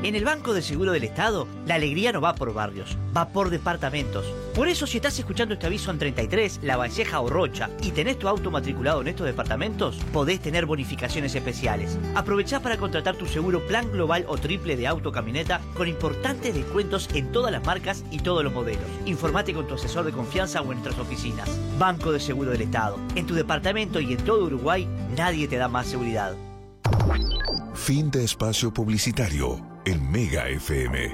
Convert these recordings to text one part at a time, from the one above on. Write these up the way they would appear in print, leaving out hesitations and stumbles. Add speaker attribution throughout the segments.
Speaker 1: En el Banco de Seguro del Estado, la alegría no va por barrios, va por departamentos. Por eso, si estás escuchando este aviso en 33, La Valleja o Rocha y tenés tu auto matriculado en estos departamentos, podés tener bonificaciones especiales. Aprovechá para contratar tu seguro plan global o triple de auto camioneta con importantes descuentos en todas las marcas y todos los modelos. Informate con tu asesor de confianza o en nuestras oficinas. Banco de Seguro del Estado. En tu departamento y en todo Uruguay, nadie te da más seguridad.
Speaker 2: Fin de espacio publicitario en Mega FM.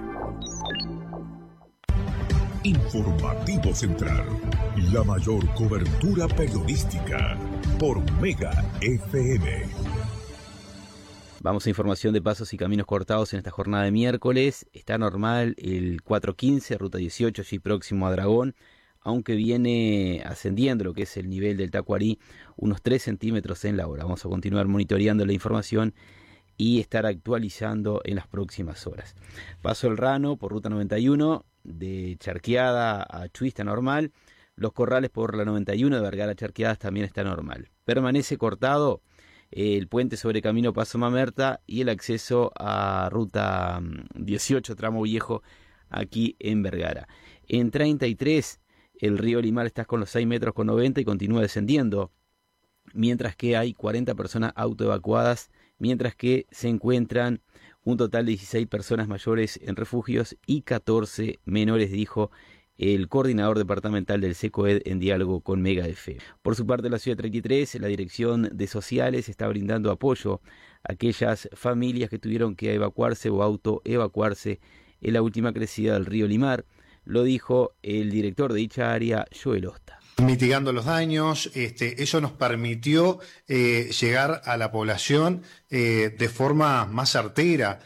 Speaker 3: Informativo Central, la mayor cobertura periodística por Mega FM.
Speaker 4: Vamos a información de pasos y caminos cortados en esta jornada de miércoles. Está normal el 415, ruta 18, allí próximo a Dragón, aunque viene ascendiendo lo que es el nivel del Tacuarí unos 3 centímetros en la hora. Vamos a continuar monitoreando la información y estar actualizando en las próximas horas. Paso el Rano por ruta 91, de Charqueada a Chuy está normal. Los Corrales por la 91 de Vergara a Charqueadas también está normal. Permanece cortado el puente sobre Camino Paso Mamerta y el acceso a ruta 18 tramo viejo aquí en Vergara. En 33 el río Limar está con los 6 metros con 90 y continúa descendiendo, mientras que hay 40 personas autoevacuadas, mientras que se encuentran un total de 16 personas mayores en refugios y 14 menores, dijo el coordinador departamental del SECOED en diálogo con Mega FM. Por su parte, la Ciudad 33, la Dirección de Sociales está brindando apoyo a aquellas familias que tuvieron que evacuarse o autoevacuarse en la última crecida del río Limar. Lo dijo el director de dicha área, Joel Osta.
Speaker 5: Mitigando los daños, eso nos permitió llegar a la población de forma más certera.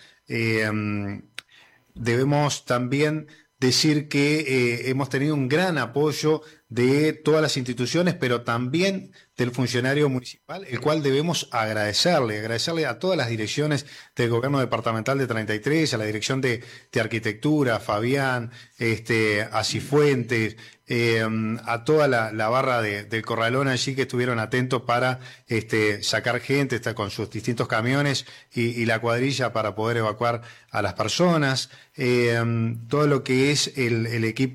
Speaker 5: Debemos también decir que hemos tenido un gran apoyo de todas las instituciones, pero también del funcionario municipal, el cual debemos agradecerle a todas las direcciones del gobierno departamental de 33, a la dirección de arquitectura, Fabián, a Cifuentes, a toda la barra del Corralón allí que estuvieron atentos para sacar gente, está con sus distintos camiones y la cuadrilla para poder evacuar a las personas, todo lo que es el equipo